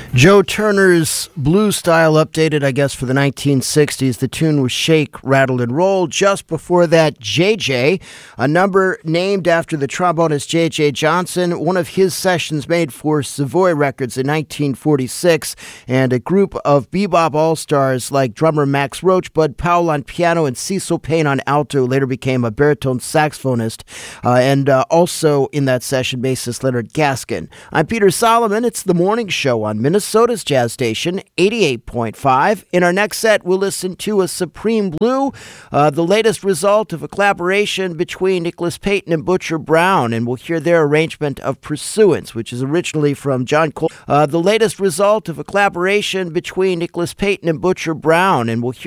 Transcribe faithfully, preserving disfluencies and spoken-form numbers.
Joe Turner's blues style updated, I guess, for the nineteen sixties. The tune was Shake, Rattle, and Roll. Just before that, J J, a number named after the trombonist J J Johnson, one of his sessions made for Savoy Records in nineteen forty-six, and a group of bebop all-stars like drummer Max Roach, Bud Powell on piano, and Cecil Payne on alto, later became a baritone saxophonist, uh, and uh, also in that session, bassist Leonard Gaskin. I'm Peter Solomon. It's The Morning Show on Minnesota. Minnesota's Jazz Station, eighty-eight point five. In our next set, we'll listen to a Supreme Blue, uh, the latest result of a collaboration between Nicholas Payton and Butcher Brown, and we'll hear their arrangement of Pursuance, which is originally from John Cole. Uh, the latest result of a collaboration between Nicholas Payton and Butcher Brown, and we'll hear